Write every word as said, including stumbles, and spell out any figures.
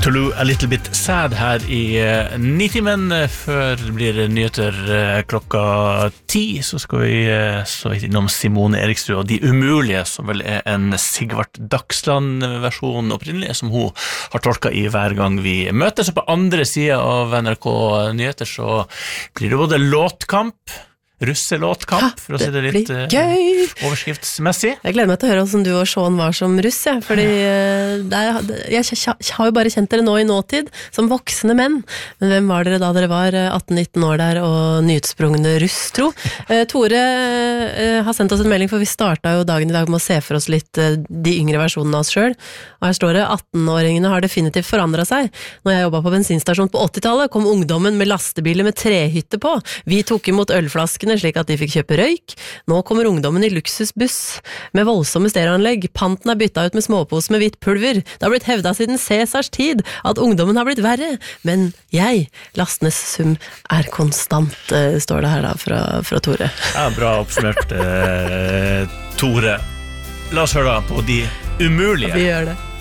Toulouse a little bit sad her i uh, nitimen før det blir nyheter uh, klokka ti, så skal vi uh, så vidt innom Simone Eriksrud og De Umulige, som vel er en Sigvart Dagsland-versjon opprinnelig, som hun har tolket i hver gang vi møter. Så på andre siden av N R K Nyheter så blir det både låtkamp, russelåtkamp, for å si det litt uh, overskriftsmessig. Jeg gleder meg til å høre hvordan du og Sean var som russ, ja, fordi uh, er, jeg, jeg har jo bare kjent dere nå i nåtid, som voksne menn. Men hvem var dere da dere var atten nitten år der og nyutsprungne russ, tro? Uh, Tore uh, har sendt oss en melding, for vi startet jo dagen i dag med å se for oss litt uh, de yngre versjonene av oss selv. Og her står det, atten-åringene har definitivt forandret seg. Når jeg jobbet på bensinstasjon på åttitallet, kom ungdommen med lastebiler med trehytte på. Vi tok imot ølflaskene slik at de fikk kjøpe røyk. Nå kommer ungdommen i luksusbuss med voldsomme stereoanlegg. Panten er byttet ut med småpose med hvitt pulver. Det har blitt hevdet siden Cæsars tid at ungdommen har blitt verre. Men jeg, lastenes sum, er konstant, står det her da fra, fra Tore. Ja, bra oppsummert, eh, Tore. La oss høre da på De Umulige. Vi gjør det.